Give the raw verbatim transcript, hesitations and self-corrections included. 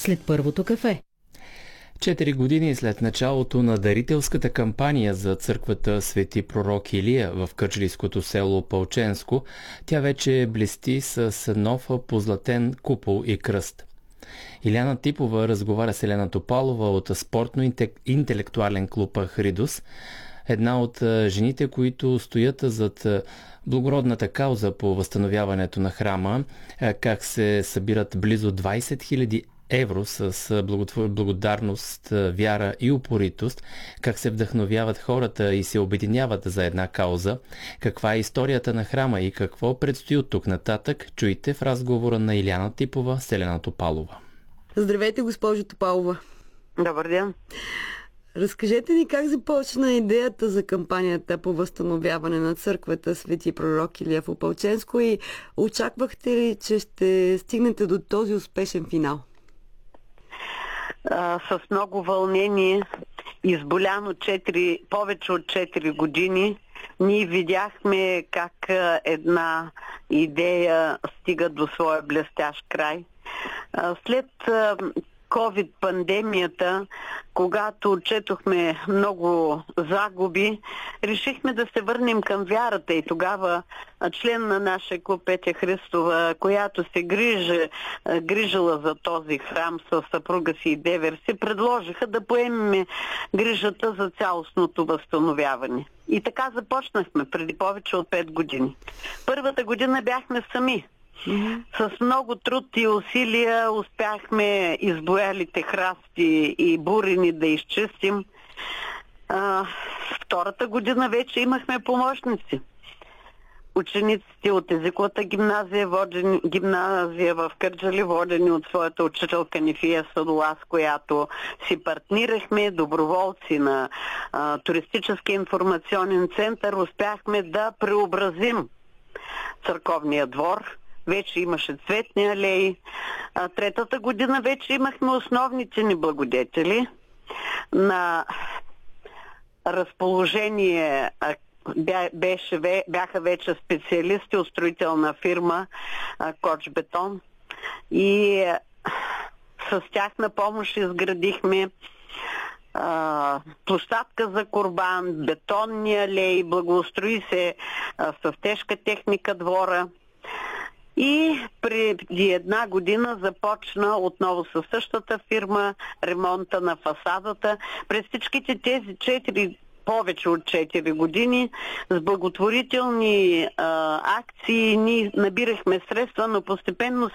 след първото кафе. Четири години след началото на дарителската кампания за църквата Свети пророк Илия в кърджалийското село Палченско, тя вече блести с нов позлатен купол и кръст. Иляна Типова разговаря с Елена Топалова от спортно-интелектуален клуб Хридус, една от жените, които стоят зад благородната кауза по възстановяването на храма, как се събират близо двайсет хиляди евро с благодарност, вяра и упоритост, как се вдъхновяват хората и се обединяват за една кауза, каква е историята на храма и какво предстои от тук нататък, чуйте в разговора на Иляна Типова с Елена Топалова. Здравейте, госпожо Топалова. Добър ден. Разкажете ни как започна идеята за кампанията по възстановяване на църквата Свети пророк Илия в Опалченско и очаквахте ли, че ще стигнете до този успешен финал? А, с много вълнение, изболяно четири, повече от четири години, ние видяхме как една идея стига до своя блестящ край. А, след ковид-пандемията, когато отчетохме много загуби, решихме да се върнем към вярата и тогава член на нашия клуб Петя Христова, която се грижи, грижила за този храм със съпруга си и девер си, предложиха да поемем грижата за цялостното възстановяване. И така започнахме преди повече от пет години. Първата година бяхме сами. Mm-hmm. С много труд и усилия успяхме избоялите храсти и бурени да изчистим. А, втората година вече имахме помощници. Учениците от езиковата гимназия, водени, гимназия в Кърджали, водени от своята учителка Нефия Садола, с която си партнирахме, доброволци на а, туристически информационен център, успяхме да преобразим църковния двор. Вече имаше цветни алеи. А третата година вече имахме основните ни благодетели. На разположение беше, бяха вече специалисти от строителна фирма Коч Бетон. И с тяхна помощ изградихме Uh, площадка за курбан, бетонни алеи, благоустрои се uh, с тежка техника двора. И преди една година започна отново със същата фирма ремонта на фасадата. През всичките тези четири повече от четири години с благотворителни а, акции ние набирахме средства, но постепенно